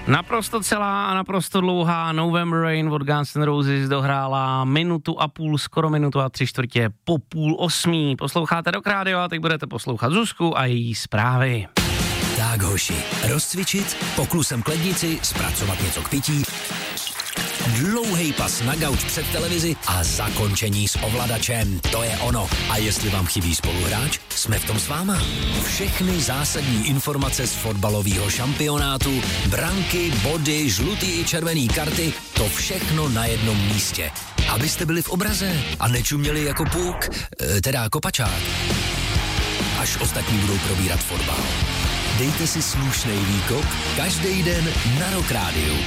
Naprosto celá a naprosto dlouhá November Rain od Guns N' Roses dohrála minutu a půl, skoro minutu a 3/4 po 7:30. Posloucháte Rock Radio a teď budete poslouchat Zuzku a její zprávy. Tak hoši, rozcvičit, poklusem k lednici, zpracovat něco k pití, dlouhej pas na gauč před televizi a zakončení s ovladačem. To je ono. A jestli vám chybí spoluhráč, jsme v tom s váma. Všechny zásadní informace z fotbalového šampionátu, branky, body, žlutý i červený karty, to všechno na jednom místě. Abyste byli v obraze a nečuměli jako puk, teda kopačák. Až ostatní budou probírat fotbal. Dejte si slušnej výkop každý den na Rock Rádiu.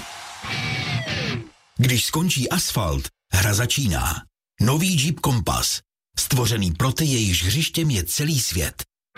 Když skončí asfalt, hra začíná. Nový Jeep Compass. Stvořený pro ty, jejichž hřištěm je celý svět.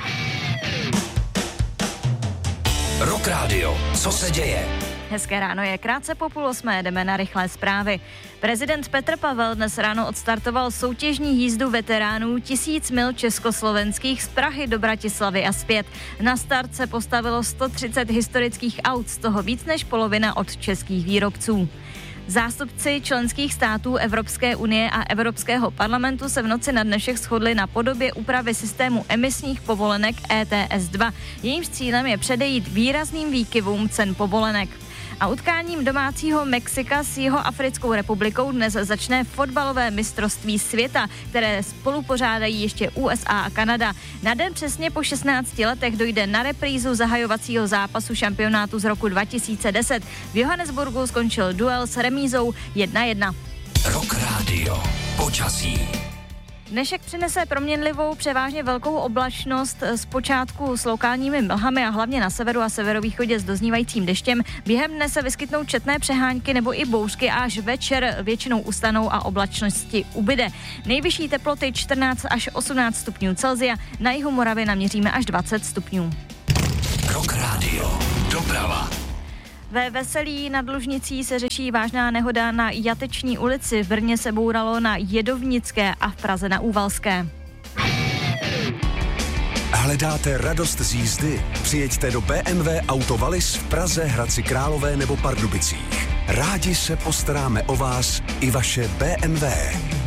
Rock Radio. Co se děje? Hezké ráno je, krátce po 7:30, jdeme na rychlé zprávy. Prezident Petr Pavel dnes ráno odstartoval soutěžní jízdu veteránů 1000 mil československých z Prahy do Bratislavy a zpět. Na start se postavilo 130 historických aut, z toho víc než polovina od českých výrobců. Zástupci členských států Evropské unie a Evropského parlamentu se v noci na dnešek shodli na podobě úpravy systému emisních povolenek ETS 2. Jejímž cílem je předejít výrazným výkyvům cen povolenek. A utkáním domácího Mexika s Jihoafrickou republikou dnes začne fotbalové mistrovství světa, které spolupořádají ještě USA a Kanada. Na den přesně po 16 letech dojde na reprízu zahajovacího zápasu šampionátu z roku 2010. V Johannesburgu skončil duel s remízou 1-1. Rock Radio. Počasí. Dnešek přinese proměnlivou, převážně velkou oblačnost, zpočátku s lokálními mlhami a hlavně na severu a severovýchodě s doznívajícím deštěm. Během dne se vyskytnou četné přehánky nebo i bouřky a až večer většinou ustanou a oblačnosti ubyde. Nejvyšší teploty 14 až 18 stupňů Celsia, na jihu Moravy naměříme až 20 stupňů. Rock Radio. Doprava. Ve Veselí nad Lužnicí se řeší vážná nehoda na Jateční ulici. V Brně se bouralo na Jedovnické a v Praze na Úvalské. Hledáte radost z jízdy? Přijeďte do BMW Auto Wallis v Praze, Hradci Králové nebo Pardubicích. Rádi se postaráme o vás i vaše BMW.